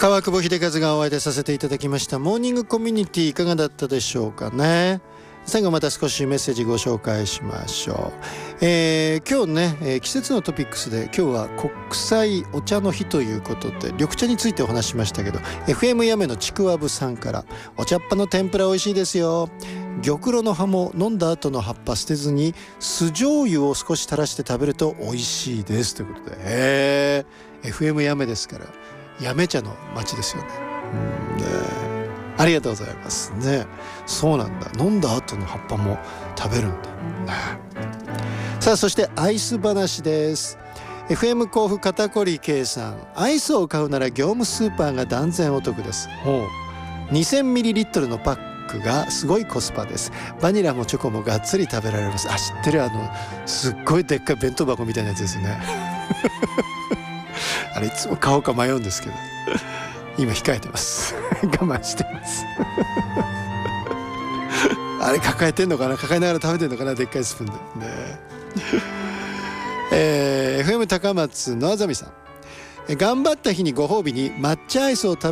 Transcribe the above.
川久保秀和がお相手させていただきましたモーニングコミュニティ、いかがだったでしょうかね。最後また少しメッセージご紹介しましょう。今日ね、季節のトピックスで今日は国際お茶の日ということで緑茶についてお話ししましたけど、 FM やめのちくわぶさんから、お茶っ葉の天ぷら美味しいですよ。玉露の葉も飲んだ後の葉っぱ捨てずに酢醤油を少し垂らして食べると美味しいですということで、FM やめですからやめ茶の町ですよね。ありがとうございますね。そうなんだ、飲んだ後の葉っぱも食べるんだね。さあ、そしてアイス話です。 FM 甲府肩こり K さん、アイスを買うなら業務スーパーが断然お得です。2000ml のパックがすごいコスパです。バニラもチョコもがっつり食べられます。あ、知ってる、すっごいでっかい弁当箱みたいなやつですねあれいつも買おうか迷うんですけど今控えてます我慢してますあれ抱えてんのかな、抱えながら食べてんのかな、でっかいスプーンでね。FM 高松のあざみさん、頑張った日にご褒美に抹茶アイスを食べ